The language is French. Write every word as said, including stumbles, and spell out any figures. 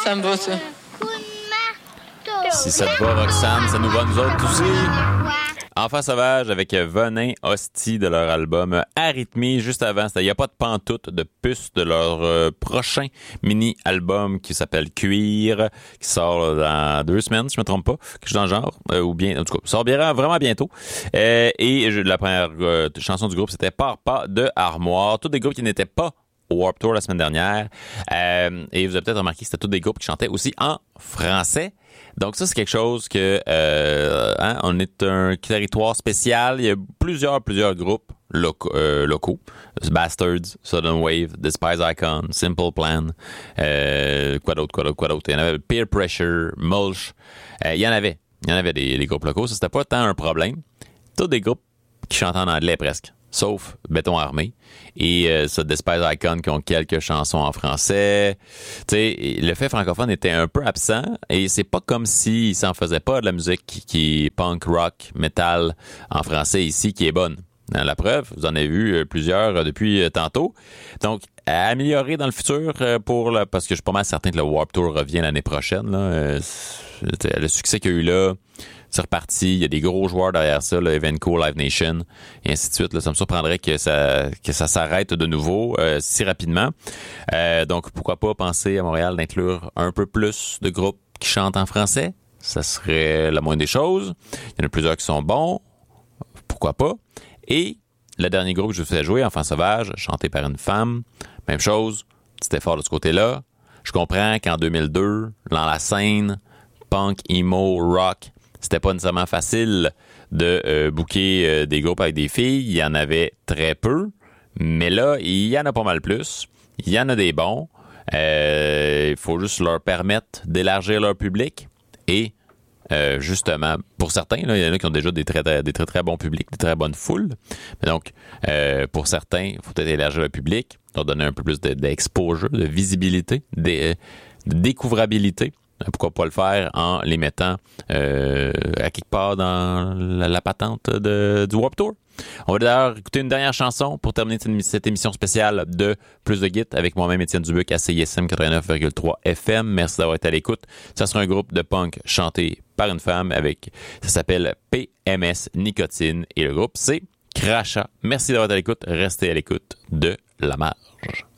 ça me va, ça. Si ça te va, Roxane, ça nous va nous autres aussi. Enfants sauvages avec Venin Hostie de leur album Arythmie. Juste avant, il n'y a pas de pantoute de puce de leur euh, prochain mini-album qui s'appelle Cuir, qui sort dans deux semaines, si je me trompe pas, que je suis dans le genre, euh, ou bien, en tout cas, sort bien, vraiment bientôt. Euh, et je, la première euh, chanson du groupe, c'était Pars pas de Armoire. Tous des groupes qui n'étaient pas au Warped Tour la semaine dernière. Euh, et vous avez peut-être remarqué que c'était tous des groupes qui chantaient aussi en français. Donc ça, c'est quelque chose que euh, hein, on est un territoire spécial. Il y a plusieurs, plusieurs groupes locaux. Euh, locaux. Bastards, Sudden Wave, Despise Icon, Simple Plan, euh, quoi d'autre, quoi d'autre, quoi d'autre. Il y en avait Peer Pressure, Mulch. Euh, il y en avait. Il y en avait des, des groupes locaux. Ça, c'était pas tant un problème. Tous des groupes qui chantent en anglais presque. Sauf Béton Armé et euh, ça, Despise Icon qui ont quelques chansons en français. Tu sais, le fait francophone était un peu absent et c'est pas comme s'ils s'en faisaient pas de la musique qui, qui est punk, rock, metal en français ici qui est bonne. La preuve, vous en avez vu plusieurs depuis tantôt. Donc, à améliorer dans le futur pour le, parce que je suis pas mal certain que le Warped Tour revient l'année prochaine. Là. Le succès qu'il y a eu là, c'est reparti. Il y a des gros joueurs derrière ça, là, Evenco, Live Nation, et ainsi de suite. Là. Ça me surprendrait que ça, que ça s'arrête de nouveau euh, si rapidement. Euh, donc, pourquoi pas penser à Montréal d'inclure un peu plus de groupes qui chantent en français? Ça serait la moindre des choses. Il y en a plusieurs qui sont bons. Pourquoi pas? Et le dernier groupe que je vous fais jouer, Enfants sauvages, chanté par une femme. Même chose, petit effort de ce côté-là. Je comprends qu'en deux mille deux, dans la scène punk, emo, rock, c'était pas nécessairement facile de euh, booker euh, des groupes avec des filles. Il y en avait très peu. Mais là, il y en a pas mal plus. Il y en a des bons. Euh, il faut juste leur permettre d'élargir leur public. Et euh, justement, pour certains, là, il y en a qui ont déjà des très, très, des très, très bons publics, des très bonnes foules. Mais donc, euh, pour certains, il faut peut-être élargir le public, leur donner un peu plus de, d'exposure, de visibilité, de, de découvrabilité. Pourquoi pas le faire en les mettant euh, à quelque part dans la, la patente de, du Warped Tour. On va d'ailleurs écouter une dernière chanson pour terminer cette, cette émission spéciale de Plus de Git avec moi-même Étienne Dubuc à C I S M quatre-vingt-neuf virgule trois F M. Merci d'avoir été à l'écoute. Ça sera un groupe de punk chanté par une femme avec, ça s'appelle P M S Nicotine et le groupe c'est Crachat. Merci d'avoir été à l'écoute. Restez à l'écoute de La Marge.